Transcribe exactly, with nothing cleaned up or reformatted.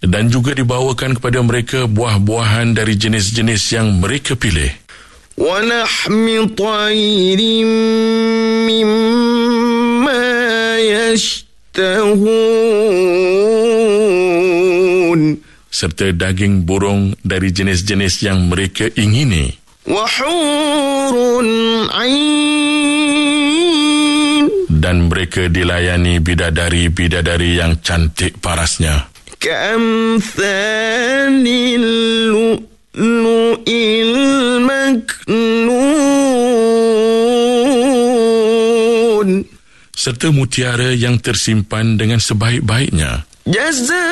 dan juga dibawakan kepada mereka buah-buahan dari jenis-jenis yang mereka pilih. وَلَحْمِ طَيْرٍ مِّمَّا يَشْتَهُونَ, serta daging burung dari jenis-jenis yang mereka ingini. وَحُورٌ عِينٌ, Dan mereka dilayani bidadari-bidadari yang cantik parasnya. كَأَمْثَالِ اللُّؤْلُؤِ الْمَكْنُونِ, serta mutiara yang tersimpan dengan sebaik-baiknya. جَزَاءً